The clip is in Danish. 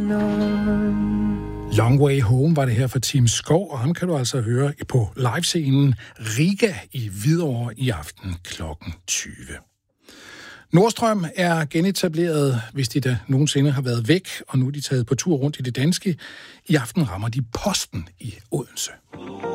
Long Way Home var det her for Team Skov, og ham kan du altså høre på livescenen Riga i Hvidovre i aften kl. 20. Nordstrøm er genetableret, hvis de da nogensinde har været væk, og nu er de taget på tur rundt i det danske. I aften rammer de Posten i Odense.